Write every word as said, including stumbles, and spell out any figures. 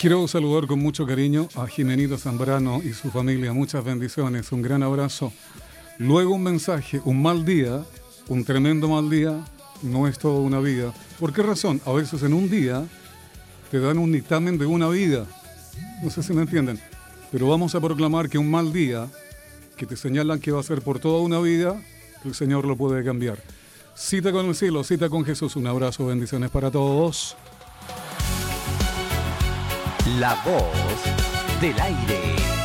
Quiero saludar con mucho cariño a Jimenito Zambrano y su familia. Muchas bendiciones, un gran abrazo. Luego un mensaje, un mal día, un tremendo mal día, no es toda una vida. ¿Por qué razón? A veces en un día te dan un dictamen de una vida. No sé si me entienden. Pero vamos a proclamar que un mal día, que te señalan que va a ser por toda una vida, el Señor lo puede cambiar. Cita con el cielo, cita con Jesús. Un abrazo, bendiciones para todos. La voz del aire.